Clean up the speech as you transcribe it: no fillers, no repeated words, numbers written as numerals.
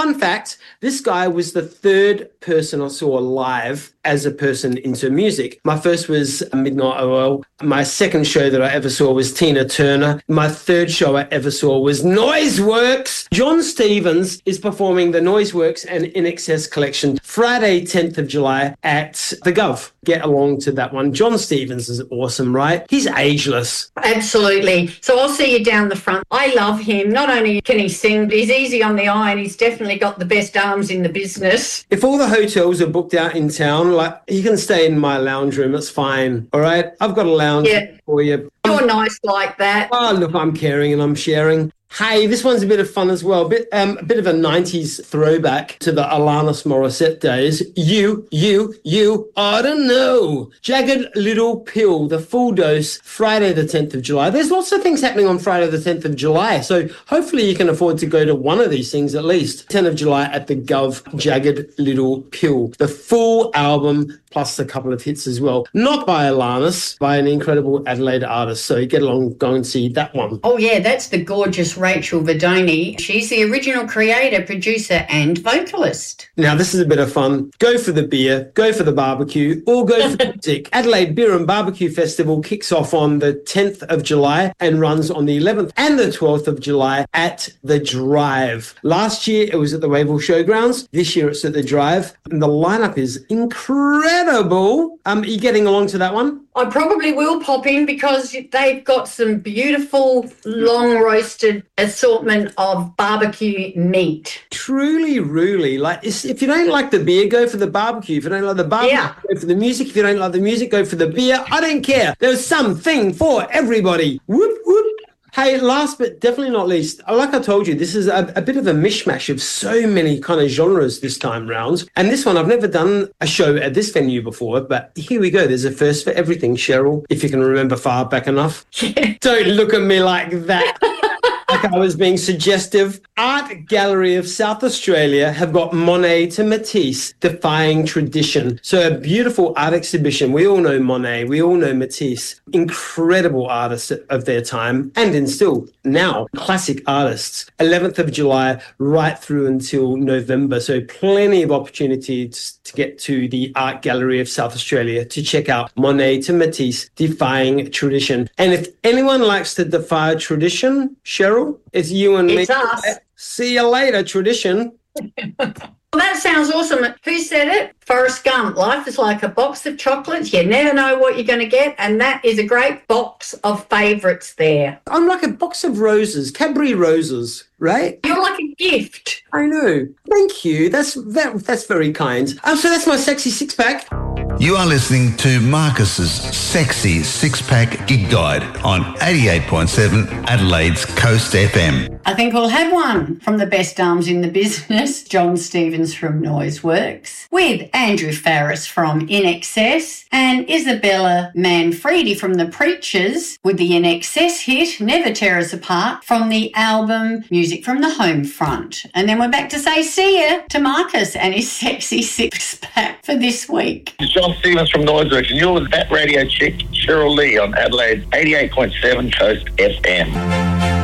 fun fact, this guy was the third person I saw live as a person into music. My first was Midnight Oil. My second show that I ever saw was Tina Turner. My third show I ever saw was Noiseworks. John Stevens is performing the Noiseworks and INXS collection Friday, 10th of July at the Gov. Get along to that one. John Stevens is awesome, right? He's ageless. Absolutely. So I'll see you down the front. I love him. Not only can he sing, but he's easy on the eye and he's definitely got the best arms in the business. If all the hotels are booked out in town, like, you can stay in my lounge room. It's fine. All right? I've got a lounge for you. You're nice like that. Oh, look, I'm caring and I'm sharing. Hey, this one's a bit of fun as well. A bit of a 90s throwback to the Alanis Morissette days. You ought to know. Jagged Little Pill, the full dose, Friday the 10th of July. There's lots of things happening on Friday the 10th of July, so hopefully you can afford to go to one of these things at least. 10th of July at the Gov, Jagged Little Pill. The full album plus a couple of hits as well. Not by Alanis, by an incredible Adelaide artist. So get along, go and see that one. Oh, yeah, that's the gorgeous Rachel Verdoni. She's the original creator, producer and vocalist. Now, this is a bit of fun. Go for the beer, go for the barbecue, or go for the music. Adelaide Beer and Barbecue Festival kicks off on the 10th of July and runs on the 11th and the 12th of July at The Drive. Last year, it was at the Wavell Showgrounds. This year, it's at The Drive. And the lineup is incredible. Are you getting along to that one? I probably will pop in because they've got some beautiful long roasted assortment of barbecue meat. Truly, really. Like, if you don't like the beer, go for the barbecue. If you don't like the barbecue, go for the music. If you don't like the music, go for the beer. I don't care. There's something for everybody. Whoop, whoop. Hey, last but definitely not least, like I told you, this is a bit of a mishmash of so many kind of genres this time round. And this one, I've never done a show at this venue before, but here we go. There's a first for everything, Cheryl, if you can remember far back enough. Don't look at me like that. Like I was being suggestive. Art Gallery of South Australia have got Monet to Matisse, Defying Tradition. So a beautiful art exhibition. We all know Monet. We all know Matisse. Incredible artists of their time and in still now classic artists. 11th of July right through until November. So plenty of opportunities to get to the Art Gallery of South Australia to check out Monet to Matisse, Defying Tradition. And if anyone likes to defy tradition, Cheryl, it's you and me. It's us. See you later, tradition. Well, that sounds awesome. Who said it? Forrest Gump. Life is like a box of chocolates. You never know what you're going to get. And that is a great box of favourites there. I'm like a box of roses, Cadbury roses, right? You're like a gift. I know. Thank you. That's very kind. So that's my sexy six-pack. You are listening to Marcus's Sexy Six-Pack Gig Guide on 88.7 Adelaide's Coast FM. I think we'll have one from the best arms in the business, John Stevens from Noiseworks, with Andrew Farris from INXS and Isabella Manfredi from The Preachers with the INXS hit Never Tear Us Apart from the album Music from the Home Front. And then we're back to say see ya to Marcus and his sexy six-pack for this week. John Stevens from Noiseworks, and you're with that radio chick, Cheryl Lee on Adelaide's 88.7 Coast FM.